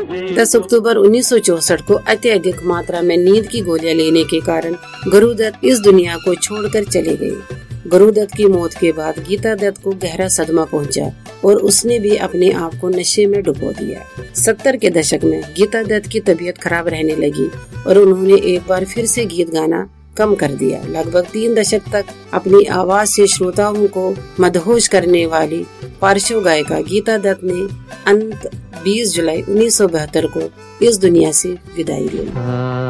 10 अक्टूबर 1964 को अत्यधिक मात्रा में नींद की गोलियां लेने के कारण गुरुदत्त इस दुनिया को छोड़कर चले गए। गुरुदत्त की मौत के बाद गीता दत्त को गहरा सदमा पहुंचा और उसने भी अपने आप को नशे में डुबो दिया। 70 के दशक में गीता दत्त की तबीयत खराब रहने लगी और उन्होंने एक बार फिर से गीत गाना कम कर दिया। लगभग 3 दशक तक अपनी आवाज से श्रोताओं को मदहोश करने वाली पार्श्व गायिका गीता दत्त ने अंत 20 जुलाई 1972 को इस दुनिया से विदाई ली।